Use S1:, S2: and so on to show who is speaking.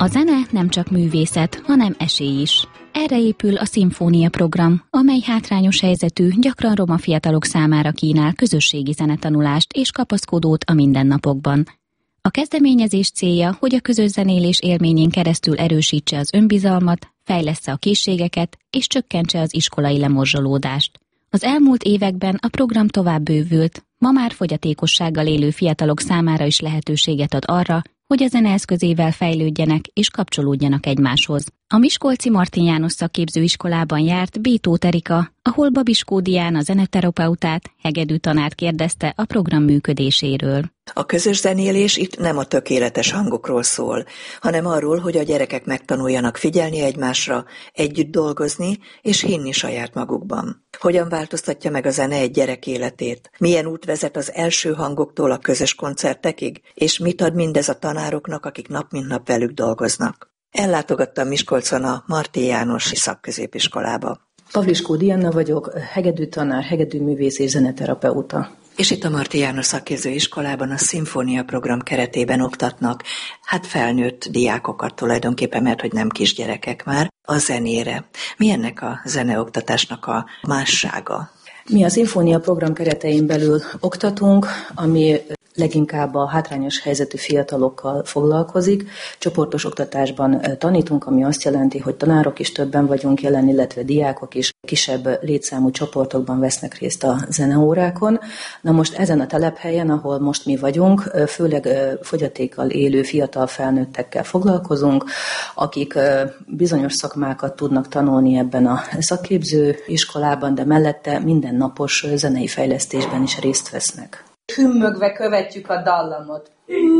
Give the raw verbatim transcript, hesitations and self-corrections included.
S1: A zene nem csak művészet, hanem esély is. Erre épül a Szimfónia program, amely hátrányos helyzetű, gyakran roma fiatalok számára kínál közösségi zenetanulást és kapaszkodót a mindennapokban. A kezdeményezés célja, hogy a közös zenélés élményén keresztül erősítse az önbizalmat, fejlessze a készségeket és csökkentse az iskolai lemorzsolódást. Az elmúlt években a program tovább bővült, ma már fogyatékossággal élő fiatalok számára is lehetőséget ad arra, hogy a zene eszközével fejlődjenek és kapcsolódjanak egymáshoz. A miskolci Martin János Szakképzőiskolában járt B. Tóth Erika, ahol Babiskó Diana zeneterapeutát, hegedű tanárt kérdezte a program működéséről.
S2: A közös zenélés itt nem a tökéletes hangokról szól, hanem arról, hogy a gyerekek megtanuljanak figyelni egymásra, együtt dolgozni és hinni saját magukban. Hogyan változtatja meg a zene egy gyerek életét? Milyen út vezet az első hangoktól a közös koncertekig? És mit ad mindez a tanároknak, akik nap mint nap velük dolgoznak? Ellátogattam Miskolcon a Martin János Szakközépiskolába.
S3: Babiskó Diana vagyok, hegedű tanár, hegedűművész és zeneterapeuta.
S2: És itt a Martin János Szakképzőiskolában a Szimfónia program keretében oktatnak, hát felnőtt diákokat tulajdonképpen, mert hogy nem kisgyerekek már, a zenére. Mi ennek a zeneoktatásnak a mássága?
S3: Mi a Szimfónia program keretein belül oktatunk, ami leginkább a hátrányos helyzetű fiatalokkal foglalkozik. Csoportos oktatásban tanítunk, ami azt jelenti, hogy tanárok is többen vagyunk jelen, illetve diákok is kisebb létszámú csoportokban vesznek részt a zeneórákon. Na most ezen a telephelyen, ahol most mi vagyunk, főleg fogyatékkal élő fiatal felnőttekkel foglalkozunk, akik bizonyos szakmákat tudnak tanulni ebben a szakképző iskolában, de mellette mindennapos zenei fejlesztésben is részt vesznek.
S4: Hümmögve követjük a dallamot.